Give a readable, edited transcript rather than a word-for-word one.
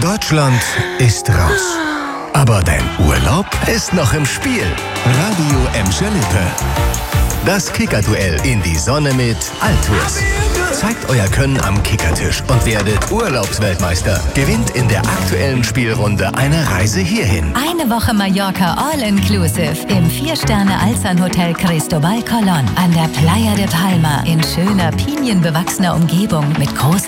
Deutschland ist raus. Aber dein Urlaub ist noch im Spiel. Radio Emscher Lippe. Das Kickerduell in die Sonne mit Altus. Zeigt euer Können am Kickertisch und werdet Urlaubsweltmeister. Gewinnt in der aktuellen Spielrunde eine Reise hierhin. Eine Woche Mallorca All-Inclusive im 4-Sterne-Alzan-Hotel Cristobal Colón an der Playa de Palma in schöner, pinienbewachsener Umgebung mit großer